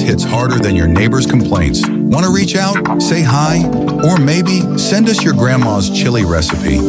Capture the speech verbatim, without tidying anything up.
hits harder than your neighbor's complaints. Want to reach out, say hi, or maybe send us your grandma's chili recipe?